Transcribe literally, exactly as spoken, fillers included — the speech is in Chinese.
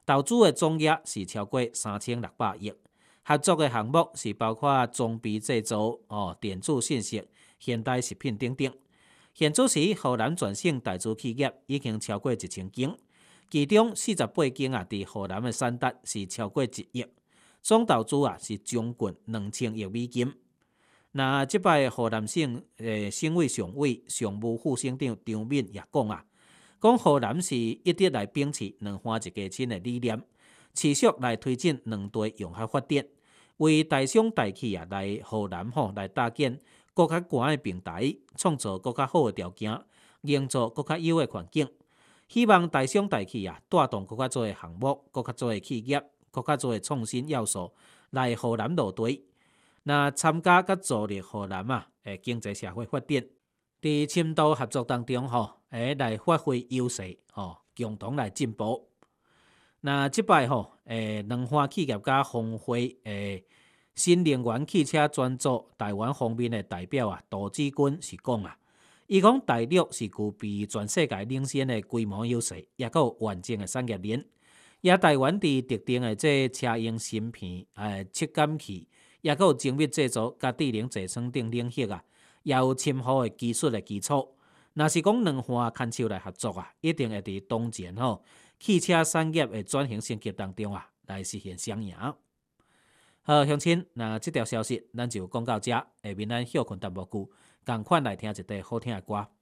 投资的总额是超过三千六百亿。合作的项目是包括装备制造、哦电子信息、现代食品等等。现主时，荷兰全省大资企业已经超过一千间，其中四十八间啊，伫荷兰的产值是超过一亿，总投资啊是将近两千亿美金。那即摆荷兰省诶省委常委、常务副省长张敏也讲啊，讲荷兰是一直来秉持两花一家亲的理念，持续来推进两地融合发展，为大商大企啊来荷兰吼来搭建更较悬的平台，创造更较好的条件，营造更较优的环境。希望大商大企啊带动更较多的项目、更较多的企业、更较多的创新要素来荷兰落地。那参加甲助力荷兰啊，诶经济社会发展，伫深度合作当中吼，诶来发挥优势，吼共同来进步。那即摆吼，诶两花企业甲峰会诶新能源汽车专组台湾方面的代表啊，杜志军是讲啊，伊讲大陆是具备全世界领先的规模优势，也有完整的产业链。也台湾伫特定的这车用芯片、诶测感器，也有精密制造甲智能座舱等领域啊，也有深厚的技术的基础。若是讲两花牵手来合作啊，一定会伫当前吼汽车产业的转型升级当中啊，来实现双赢。好，乡亲，那这条消息咱就讲到这，下面咱休困淡薄句，赶快来听一段好听的歌。